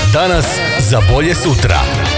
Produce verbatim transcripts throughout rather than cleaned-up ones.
Danas za bolje sutra.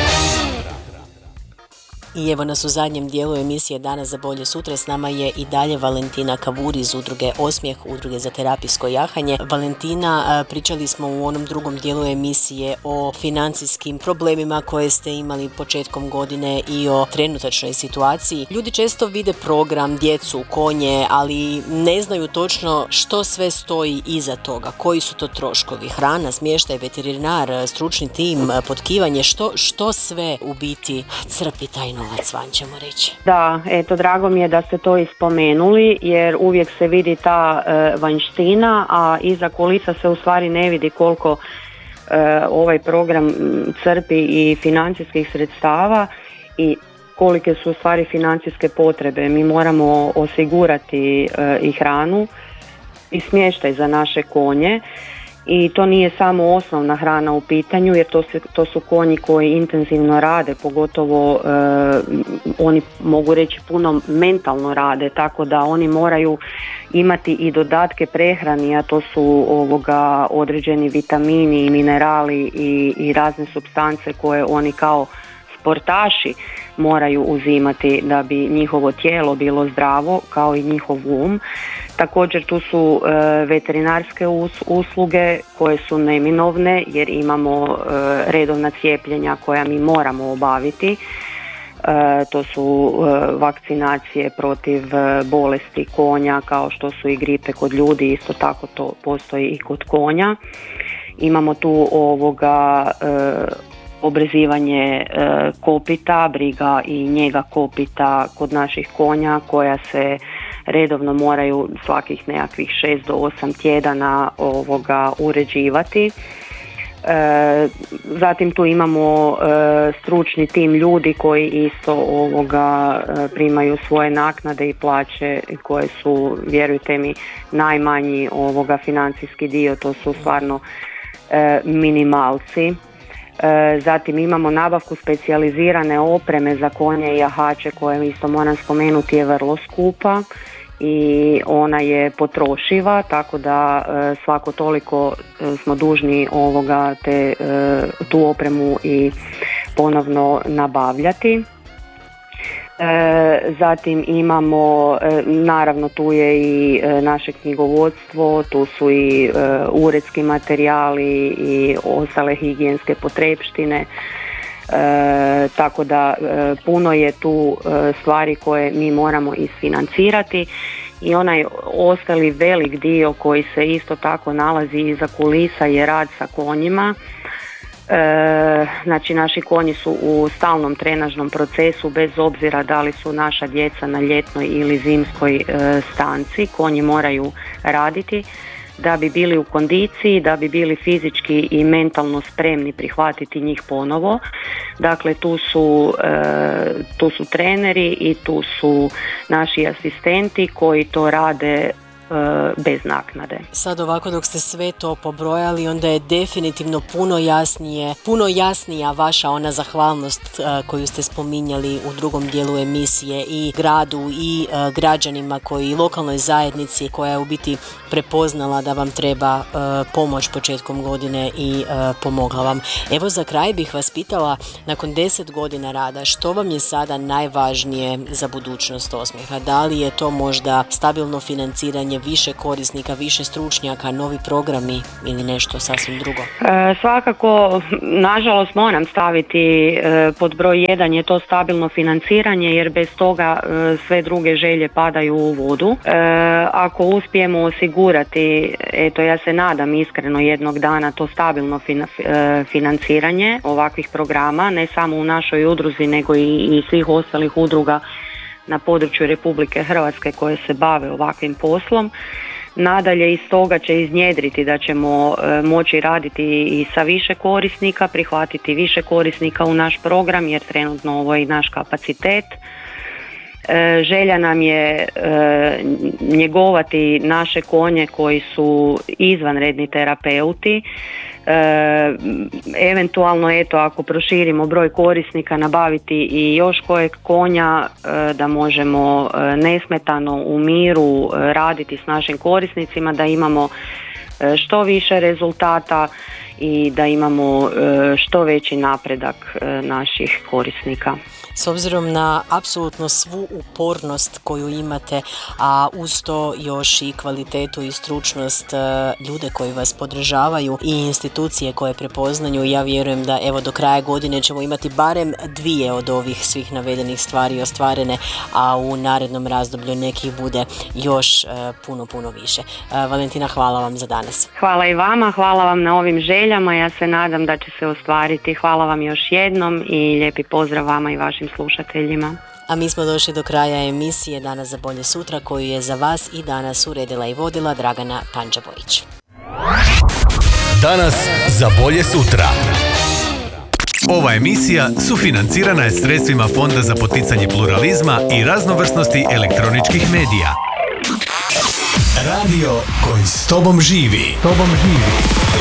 I evo nas u zadnjem dijelu emisije Danas za bolje sutra. S nama je i dalje Valentina Kavuri iz udruge Osmijeh, udruge za terapijsko jahanje. Valentina, pričali smo u onom drugom dijelu emisije o financijskim problemima koje ste imali početkom godine i o trenutačnoj situaciji. Ljudi često vide program, djecu, konje, ali ne znaju točno što sve stoji iza toga. Koji su to troškovi? Hrana, smještaj, veterinar, stručni tim, potkivanje, što, što sve u biti crpi taj novac van, ćemo reći. Da, eto, drago mi je da ste to ispomenuli, jer uvijek se vidi ta e, vanjština, a iza kulisa se u stvari ne vidi koliko e, ovaj program crpi i financijskih sredstava i kolike su u stvari financijske potrebe. Mi moramo osigurati e, i hranu i smještaj za naše konje. I to nije samo osnovna hrana u pitanju, jer to, se, to su konji koji intenzivno rade, pogotovo e, oni mogu reći puno mentalno rade, tako da oni moraju imati i dodatke prehrani, a to su ovoga određeni vitamini i minerali i, i razne supstance koje oni kao sportaši moraju uzimati da bi njihovo tijelo bilo zdravo, kao i njihov um. Također tu su e, veterinarske us, usluge koje su neminovne, jer imamo e, redovna cijepljenja koja mi moramo obaviti. E, to su e, vakcinacije protiv e, bolesti konja, kao što su i gripe kod ljudi, isto tako to postoji i kod konja. Imamo tu ovoga e, obrezivanje e, kopita, briga i njega kopita kod naših konja koja se redovno moraju svakih nekakvih šest do osam tjedana ovoga uređivati. E, zatim tu imamo e, stručni tim ljudi koji isto ovoga e, primaju svoje naknade i plaće koje su, vjerujte mi, najmanji ovoga financijski dio, to su stvarno e, minimalci. Zatim imamo nabavku specijalizirane opreme za konje i jahače koje isto moram spomenuti je vrlo skupa i ona je potrošiva, tako da svako toliko smo dužni ovoga te, tu opremu i ponovno nabavljati. Zatim imamo, naravno tu je i naše knjigovodstvo, tu su i uredski materijali i ostale higijenske potrepštine, tako da puno je tu stvari koje mi moramo isfinancirati i onaj ostali velik dio koji se isto tako nalazi iza kulisa je rad sa konjima. E, znači naši konji su u stalnom trenažnom procesu bez obzira da li su naša djeca na ljetnoj ili zimskoj e, stanci. Konji moraju raditi da bi bili u kondiciji, da bi bili fizički i mentalno spremni prihvatiti njih ponovo. Dakle tu su, e, tu su treneri i tu su naši asistenti koji to rade bez naknade. Sad ovako dok ste sve to pobrojali, onda je definitivno puno jasnije, puno jasnija vaša ona zahvalnost uh, koju ste spominjali u drugom dijelu emisije i gradu i uh, građanima koji, lokalnoj zajednici koja je u biti prepoznala da vam treba uh, pomoć početkom godine i uh, pomogla vam. Evo za kraj bih vas pitala, nakon deset godina rada, što vam je sada najvažnije za budućnost Osmijeha? Da li je to možda stabilno financiranje, više korisnika, više stručnjaka, novi programi ili nešto sasvim drugo? E, svakako, nažalost moram staviti e, pod broj jedan je to stabilno financiranje, jer bez toga e, sve druge želje padaju u vodu. E, ako uspijemo osigurati, eto ja se nadam iskreno jednog dana, to stabilno fina, e, financiranje ovakvih programa, ne samo u našoj udruzi nego i, i svih ostalih udruga na području Republike Hrvatske koje se bave ovakvim poslom. Nadalje iz toga će iznjedriti da ćemo e, moći raditi i sa više korisnika, prihvatiti više korisnika u naš program, jer trenutno ovo je i naš kapacitet. E, želja nam je e, njegovati naše konje koji su izvanredni terapeuti. E, eventualno eto ako proširimo broj korisnika nabaviti i još kojeg konja e, da možemo e, nesmetano u miru e, raditi s našim korisnicima, da imamo e, što više rezultata i da imamo što veći napredak naših korisnika. S obzirom na apsolutno svu upornost koju imate, a uz to još i kvalitetu i stručnost ljude koji vas podržavaju i institucije koje prepoznaju, ja vjerujem da evo do kraja godine ćemo imati barem dvije od ovih svih navedenih stvari ostvarene, a u narednom razdoblju nekih bude još puno, puno više. Valentina, hvala vam za danas. Hvala i vama, hvala vam na ovim željama, ja se nadam da će se ostvariti. Hvala vam još jednom i lijepi pozdrav vama i vašim slušateljima. A mi smo došli do kraja emisije Danas za bolje sutra, koju je za vas i danas uredila i vodila Dragana Panđavović. Danas za bolje sutra. Ova emisija sufinancirana je sredstvima Fonda za poticanje pluralizma i raznovrsnosti elektroničkih medija. Radio koji s tobom živi. Tobom živi.